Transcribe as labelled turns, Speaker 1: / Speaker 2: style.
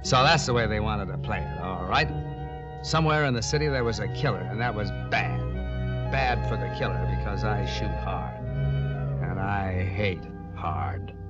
Speaker 1: So that's the way they wanted to play it, all right? Somewhere in the city there was a killer, and that was bad. Bad for the killer because I shoot hard. And I hate hard.